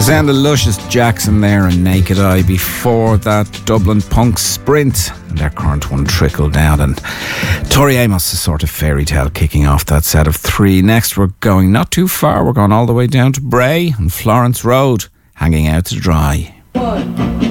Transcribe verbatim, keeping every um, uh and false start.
Sound of Luscious Jackson there and Naked Eye. Before that, Dublin Punk Sprint and their current one, Trickle Down. And Tori Amos, a sort of fairy tale, kicking off that set of three. Next, we're going not too far. We're going all the way down to Bray and Florence Road, Hanging Out to Dry. One.